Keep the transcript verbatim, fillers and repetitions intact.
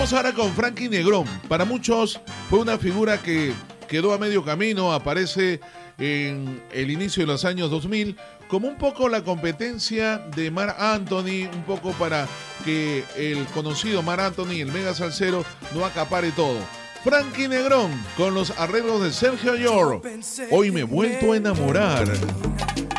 Vamos ahora con Frankie Negrón. Para muchos fue una figura que quedó a medio camino, aparece en el inicio de los años dos mil como un poco la competencia de Marc Anthony, un poco para que el conocido Marc Anthony, el mega salsero, no acapare todo. Frankie Negrón con los arreglos de Sergio Yorro. Hoy me he vuelto a enamorar.